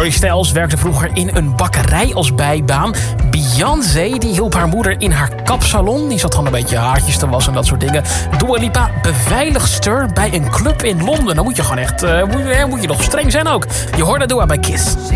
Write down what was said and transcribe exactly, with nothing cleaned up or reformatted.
Harry Styles werkte vroeger in een bakkerij als bijbaan. Beyoncé die hielp haar moeder in haar kapsalon. Die zat gewoon een beetje haartjes te wassen en dat soort dingen. Dua Lipa beveiligster bij een club in Londen. Dan moet je gewoon echt, uh, moet, je, moet je nog streng zijn ook. Je hoorde Dua bij Kiss.